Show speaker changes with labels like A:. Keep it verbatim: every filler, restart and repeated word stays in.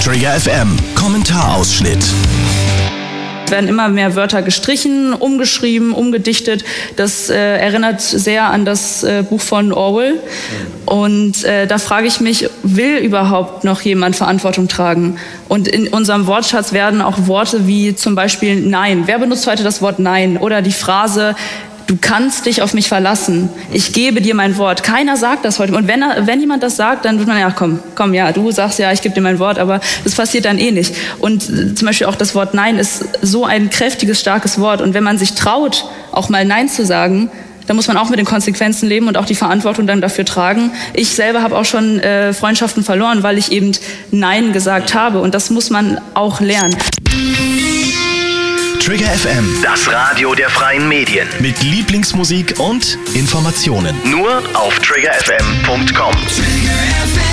A: Trigger F M Kommentarausschnitt.
B: Es werden immer mehr Wörter gestrichen, umgeschrieben, umgedichtet. Das äh, erinnert sehr an das äh, Buch von Orwell. Und äh, da frage ich mich, will überhaupt noch jemand Verantwortung tragen? Und in unserem Wortschatz werden auch Worte wie zum Beispiel Nein. Wer benutzt heute das Wort Nein? Oder die Phrase, du kannst dich auf mich verlassen. Ich gebe dir mein Wort. Keiner sagt das heute. Und wenn, er, wenn jemand das sagt, dann wird man, ja komm, komm, ja, du sagst ja, ich gebe dir mein Wort, aber das passiert dann eh nicht. Und äh, zum Beispiel auch das Wort Nein ist so ein kräftiges, starkes Wort. Und wenn man sich traut, auch mal Nein zu sagen, dann muss man auch mit den Konsequenzen leben und auch die Verantwortung dann dafür tragen. Ich selber habe auch schon äh, Freundschaften verloren, weil ich eben Nein gesagt habe. Und das muss man auch lernen.
A: Trigger F M,
C: Das Radio der freien Medien.
A: mit Lieblingsmusik und Informationen.
C: Nur auf trigger f m punkt com.
D: Trigger F M.